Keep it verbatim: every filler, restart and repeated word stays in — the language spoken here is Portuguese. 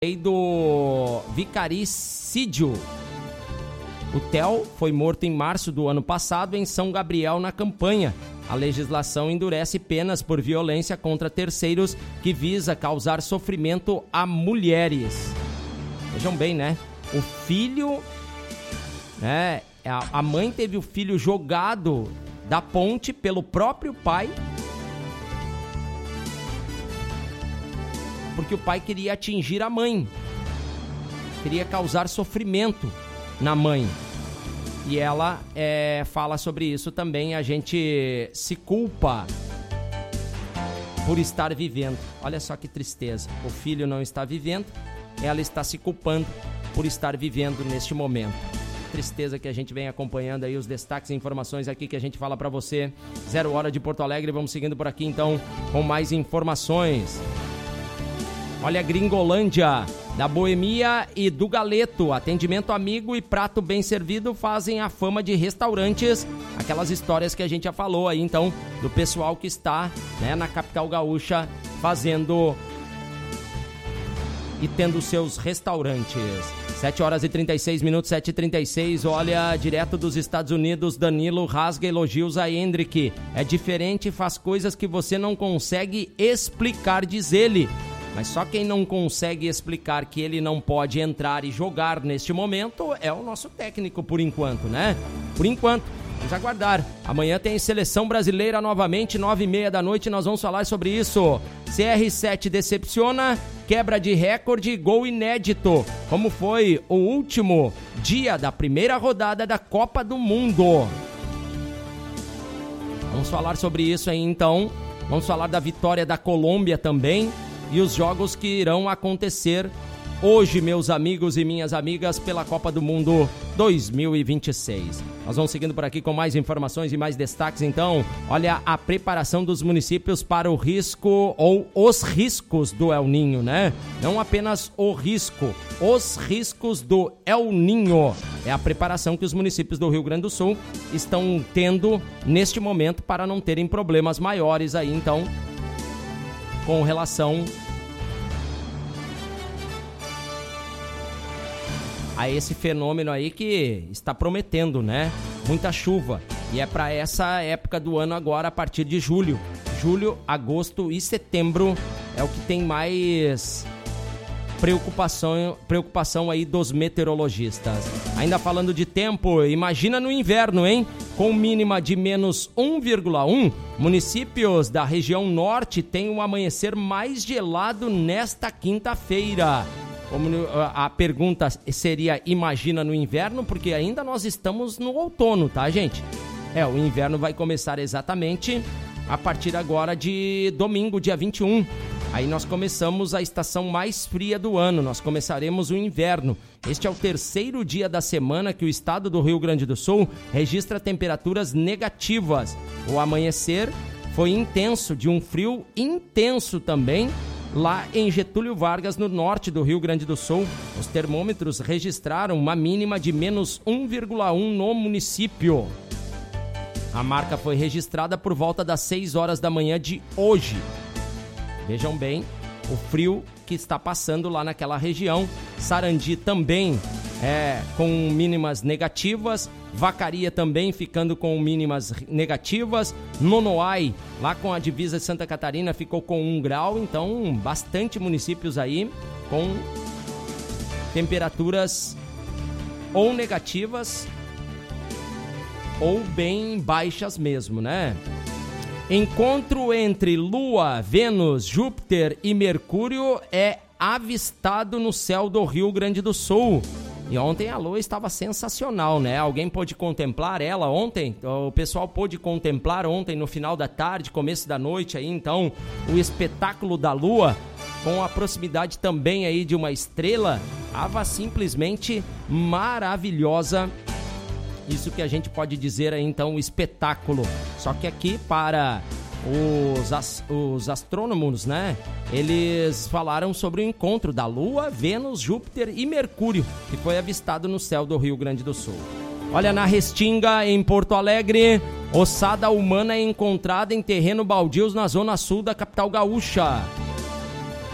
do vicaricídio. O Theo foi morto em março do ano passado em São Gabriel, na Campanha. A legislação endurece penas por violência contra terceiros que visa causar sofrimento a mulheres. Vejam bem, né? O filho, né? A mãe teve o filho jogado da ponte pelo próprio pai, porque o pai queria atingir a mãe, queria causar sofrimento na mãe. E ela é, fala sobre isso também. A gente se culpa por estar vivendo. Olha só que tristeza. O filho não está vivendo, ela está se culpando por estar vivendo neste momento. Tristeza que a gente vem acompanhando aí os destaques e informações aqui que a gente fala para você. Zero hora de Porto Alegre. Vamos seguindo por aqui então com mais informações. Olha, Gringolândia, da Boemia e do Galeto, atendimento amigo e prato bem servido fazem a fama de restaurantes. Aquelas histórias que a gente já falou aí, então, do pessoal que está, né, na capital gaúcha fazendo e tendo seus restaurantes. sete horas e trinta e seis minutos, sete e trinta e seis. Olha, direto dos Estados Unidos, Danilo rasga elogios a Hendrick. É diferente, faz coisas que você não consegue explicar, diz ele. Mas só quem não consegue explicar que ele não pode entrar e jogar neste momento é o nosso técnico, por enquanto, né? Por enquanto. Vamos aguardar. Amanhã tem Seleção Brasileira novamente, nove e meia da noite, nós vamos falar sobre isso. C R sete decepciona, quebra de recorde, gol inédito. Como foi o último dia da primeira rodada da Copa do Mundo? Vamos falar sobre isso aí, então. Vamos falar da vitória da Colômbia também. E os jogos que irão acontecer hoje, meus amigos e minhas amigas, pela Copa do Mundo dois mil e vinte e seis. Nós vamos seguindo por aqui com mais informações e mais destaques, então. Olha, a preparação dos municípios para o risco, ou os riscos do El Ninho, né? Não apenas o risco, os riscos do El Ninho. É a preparação que os municípios do Rio Grande do Sul estão tendo neste momento para não terem problemas maiores aí, então, com relação a esse fenômeno aí que está prometendo, né? Muita chuva. E é para essa época do ano agora, a partir de julho. Julho, agosto e setembro é o que tem mais preocupação, preocupação aí dos meteorologistas. Ainda falando de tempo, imagina no inverno, hein? Com mínima de menos um vírgula um, municípios da região norte têm um amanhecer mais gelado nesta quinta-feira. Como a pergunta seria, imagina no inverno, porque ainda nós estamos no outono, tá, gente? É, o inverno vai começar exatamente a partir agora de domingo, dia vinte e um. Aí nós começamos a estação mais fria do ano, nós começaremos o inverno. Este é o terceiro dia da semana que o estado do Rio Grande do Sul registra temperaturas negativas. O amanhecer foi intenso, de um frio intenso também, lá em Getúlio Vargas, no norte do Rio Grande do Sul. Os termômetros registraram uma mínima de menos um vírgula um no município. A marca foi registrada por volta das seis horas da manhã de hoje. Vejam bem o frio que está passando lá naquela região. Sarandi também é, com mínimas negativas. Vacaria também ficando com mínimas negativas. Nonoai, lá com a divisa de Santa Catarina, ficou com um grau. Então, bastante municípios aí com temperaturas ou negativas ou bem baixas mesmo, né? Encontro entre Lua, Vênus, Júpiter e Mercúrio é avistado no céu do Rio Grande do Sul. E ontem a lua estava sensacional, né? Alguém pôde contemplar ela ontem? O pessoal pôde contemplar ontem no final da tarde, começo da noite aí, então, o espetáculo da lua, com a proximidade também aí de uma estrela, estava simplesmente maravilhosa. Isso que a gente pode dizer aí, então, o espetáculo. Só que aqui, para os, as, os astrônomos, né? Eles falaram sobre o encontro da Lua, Vênus, Júpiter e Mercúrio, que foi avistado no céu do Rio Grande do Sul. Olha, na Restinga, em Porto Alegre, ossada humana é encontrada em terreno baldios na zona sul da capital gaúcha.